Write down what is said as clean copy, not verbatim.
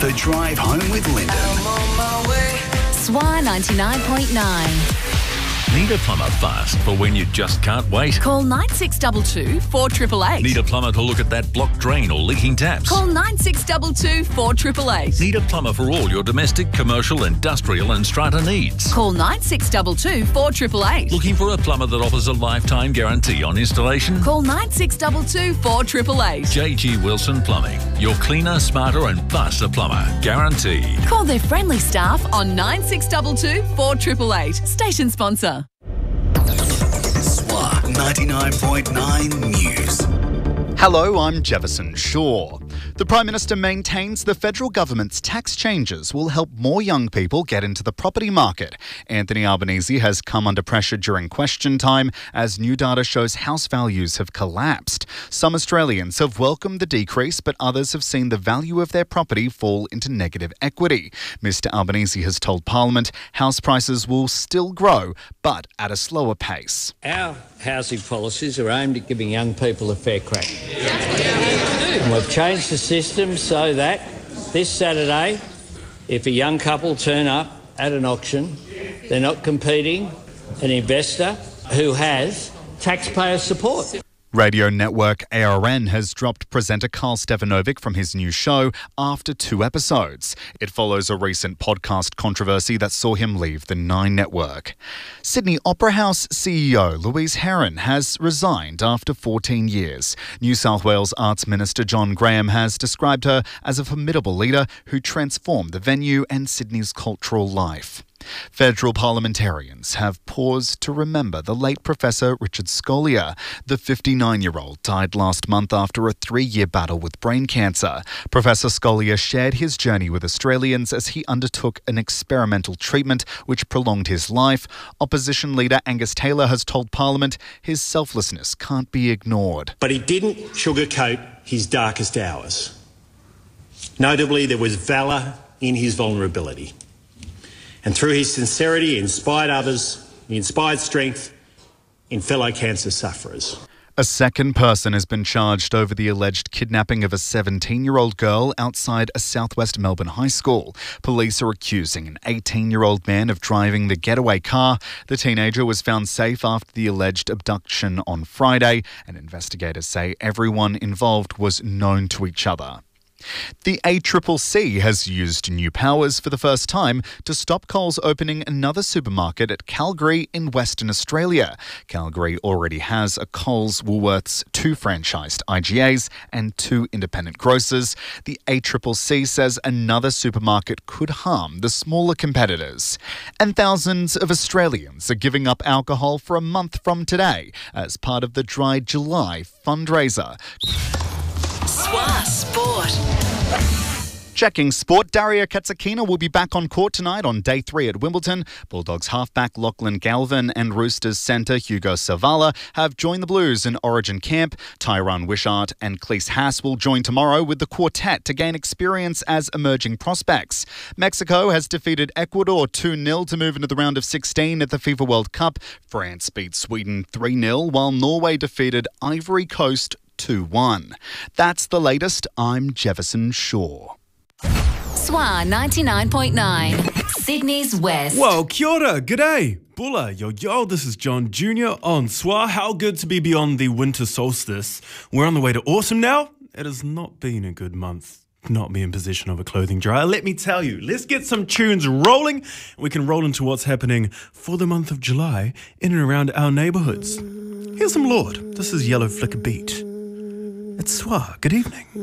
The Drive Home with Lyndon. I'm on my way. SWA 99.9. Need a plumber fast for when you just can't wait? Call 9622 4888. Need a plumber to look at that blocked drain or leaking taps? Call 9622 4888. Need a plumber for all your domestic, commercial, industrial and strata needs? Call 9622 4888. Looking for a plumber that offers a lifetime guarantee on installation? Call 9622 4888. JG Wilson Plumbing. Your cleaner, smarter and faster plumber. Guaranteed. Call their friendly staff on 9622 4888. Station sponsor. SWA 99.9 News. Hello, I'm Jefferson Shaw. The Prime Minister maintains the federal government's tax changes will help more young people get into the property market. Anthony Albanese has come under pressure during question time as new data shows house values have collapsed. Some Australians have welcomed the decrease, but others have seen the value of their property fall into negative equity. Mr Albanese has told Parliament house prices will still grow, but at a slower pace. Our housing policies are aimed at giving young people a fair crack. And we've changed the system so that this Saturday, if a young couple turn up at an auction, they're not competing an investor who has taxpayer support. Radio network ARN has dropped presenter Carl Stefanovic from his new show after 2 episodes. It follows a recent podcast controversy that saw him leave the Nine network. Sydney Opera House CEO Louise Herron has resigned after 14 years. New South Wales Arts Minister John Graham has described her as a formidable leader who transformed the venue and Sydney's cultural life. Federal parliamentarians have paused to remember the late Professor Richard Scolia. The 59-year-old died last month after a 3-year battle with brain cancer. Professor Scolia shared his journey with Australians as he undertook an experimental treatment which prolonged his life. Opposition leader Angus Taylor has told Parliament his selflessness can't be ignored. But he didn't sugarcoat his darkest hours. Notably, there was valour in his vulnerability. And through his sincerity, he inspired others, he inspired strength in fellow cancer sufferers. A second person has been charged over the alleged kidnapping of a 17-year-old girl outside a southwest Melbourne high school. Police are accusing an 18-year-old man of driving the getaway car. The teenager was found safe after the alleged abduction on Friday, and investigators say everyone involved was known to each other. The ACCC has used new powers for the first time to stop Coles opening another supermarket at Calgary in Western Australia. Calgary already has a Coles, Woolworths, 2 franchised IGAs and 2 independent grocers. The ACCC says another supermarket could harm the smaller competitors. And thousands of Australians are giving up alcohol for a month from today as part of the Dry July fundraiser. SWA Sport. Checking sport, Daria Katsakina will be back on court tonight on day 3 at Wimbledon. Bulldogs halfback Lachlan Galvin and Roosters centre Hugo Savala have joined the Blues in Origin camp. Tyrone Wishart and Cleese Haas will join tomorrow with the quartet to gain experience as emerging prospects. Mexico has defeated Ecuador 2-0 to move into the round of 16 at the FIFA World Cup. France beat Sweden 3-0 while Norway defeated Ivory Coast 2-1. That's the latest. I'm Jefferson Shaw. SWA 99.9. Sydney's West. Well, kia ora, g'day. Bula, yo, this is John Jr. on SWA. How good to be beyond the winter solstice. We're on the way to autumn now. It has not been a good month. Not be in possession of a clothing dryer. Let me tell you, let's get some tunes rolling. We can roll into what's happening for the month of July in and around our neighbourhoods. Here's some Lord. This is Yellow Flicker Beat. It's SWA. Good evening.